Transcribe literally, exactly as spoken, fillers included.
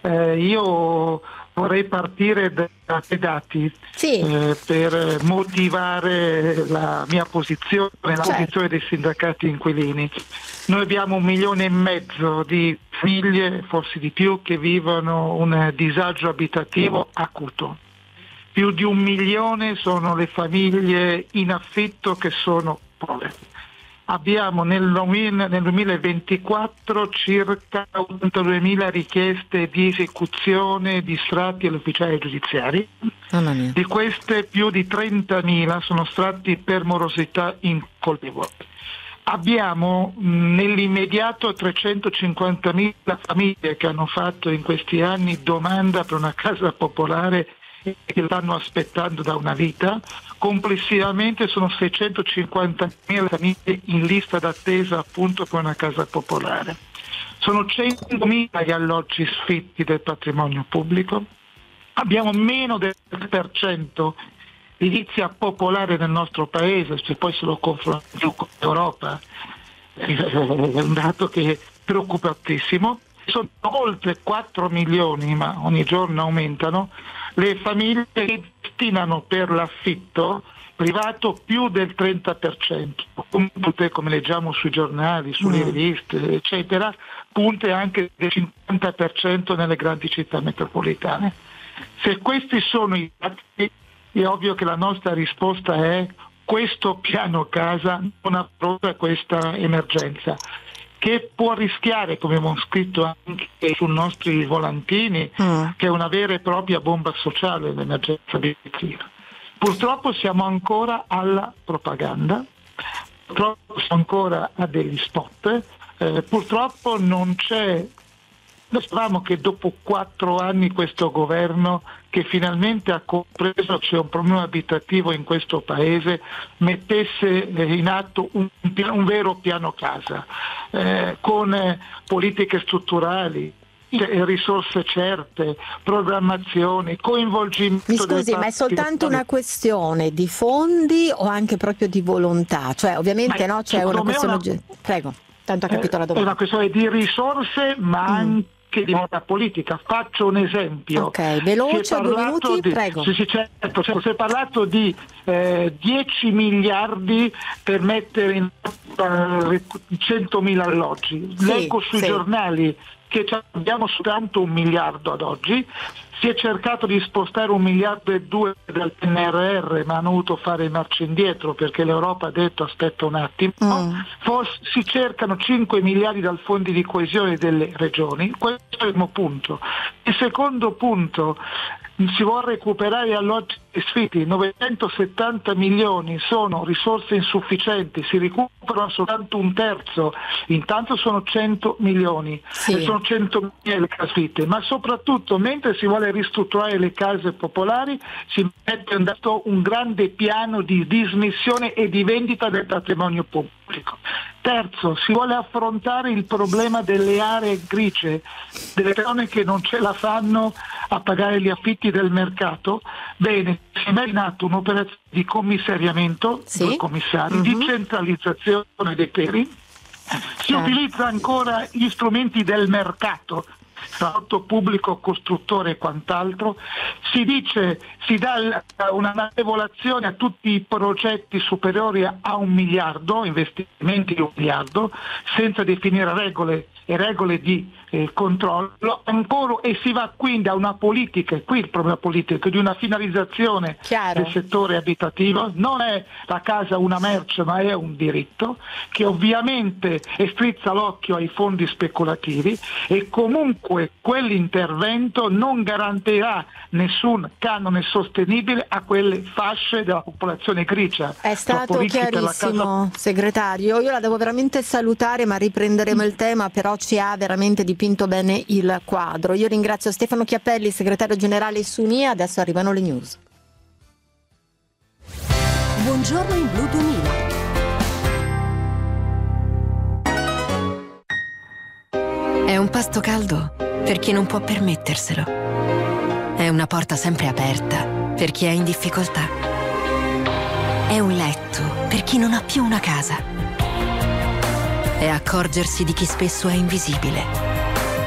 Eh, io vorrei partire dai dati sì. eh, per motivare la mia posizione, la certo. posizione dei sindacati inquilini. Noi abbiamo un milione e mezzo di famiglie, forse di più, che vivono un disagio abitativo acuto. Più di un milione sono le famiglie in affitto che sono povere. Abbiamo nel duemilaventiquattro circa ottantaduemila richieste di esecuzione di sfratti agli ufficiali giudiziari. Di queste più di trentamila sono sfratti per morosità incolpevole. Abbiamo nell'immediato trecentocinquantamila famiglie che hanno fatto in questi anni domanda per una casa popolare e che stanno aspettando da una vita. Complessivamente sono seicentocinquantamila famiglie in lista d'attesa appunto per una casa popolare. Sono centomila gli alloggi sfitti del patrimonio pubblico. Abbiamo meno del tre per cento di edilizia popolare nel nostro paese, se poi se lo confrontiamo con l'Europa è un dato che è preoccupantissimo. Sono oltre quattro milioni, ma ogni giorno aumentano, le famiglie che destinano per l'affitto privato più del trenta per cento, punte come leggiamo sui giornali, sulle mm. riviste, eccetera, punte anche del cinquanta per cento nelle grandi città metropolitane. Se questi sono i dati, è ovvio che la nostra risposta è: questo piano casa non affronta questa emergenza, che può rischiare, come abbiamo scritto anche sui nostri volantini, mm. che è una vera e propria bomba sociale l'emergenza abitativa. Purtroppo siamo ancora alla propaganda, purtroppo siamo ancora a degli spot, eh, purtroppo non c'è. Noi speriamo che dopo quattro anni questo governo, che finalmente ha compreso c'è un problema abitativo in questo paese, mettesse in atto un, un vero piano casa, eh, con eh, politiche strutturali, risorse certe, programmazione, coinvolgimento. Mi scusi, ma è soltanto una questione di fondi o anche proprio di volontà? Cioè, ovviamente no, c'è una questione. Una... Prego, tanto ha capito la domanda. È una questione di risorse, ma mm. anche di volontà politica. Faccio un esempio. Ok, veloce, due minuti, di, prego. Sì, sì, certo, certo, si è parlato di eh, dieci miliardi per mettere in uh, centomila alloggi. Sì, leggo sui sì. giornali che abbiamo soltanto un miliardo ad oggi. Si è cercato di spostare un miliardo e due dal P N R R, ma hanno dovuto fare marcia indietro perché l'Europa ha detto aspetta un attimo. Mm. Forse si cercano cinque miliardi dal fondi di coesione delle regioni. Questo è il primo punto. Il secondo punto, si vuole recuperare alloggi sfitti, novecentosettanta milioni sono risorse insufficienti, si recuperano soltanto un terzo, intanto sono cento milioni, sì. e sono cento milioni le case sfitte, ma soprattutto mentre si vuole ristrutturare le case popolari si mette in atto un grande piano di dismissione e di vendita del patrimonio pubblico. Terzo, si vuole affrontare il problema delle aree grigie, delle persone che non ce la fanno a pagare gli affitti del mercato. Bene, si mette in atto un'operazione di commissariamento, sì. due commissari, mm-hmm. di centralizzazione dei poteri. Si certo. utilizza ancora gli strumenti del mercato, prodotto pubblico, costruttore e quant'altro. Si dice, si dà una agevolazione a tutti i progetti superiori a un miliardo, investimenti di un miliardo, senza definire regole e regole di eh, controllo ancora, e si va quindi a una politica, e qui il problema politico, di una finalizzazione Chiaro. del settore abitativo. Non è la casa una merce, ma è un diritto che ovviamente strizza l'occhio ai fondi speculativi, e comunque quell'intervento non garantirà nessun canone sostenibile a quelle fasce della popolazione grigia. È stato chiarissimo, casa... segretario. Io la devo veramente salutare, ma riprenderemo mm. il tema, però ci ha veramente dipinto bene il quadro. Io ringrazio Stefano Chiappelli, segretario generale S U N I. Adesso arrivano le news. Buongiorno in Blu duemila. È un pasto caldo per chi non può permetterselo. È una porta sempre aperta per chi è in difficoltà. È un letto per chi non ha più una casa. È accorgersi di chi spesso è invisibile.